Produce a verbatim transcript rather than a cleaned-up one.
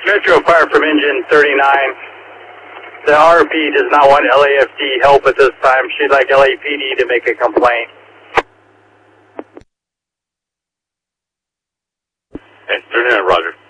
Metro Fire from engine thirty-nine. The R P does not want L A F D help at this time. She'd like L A P D to make a complaint. Okay, thirty-nine, roger.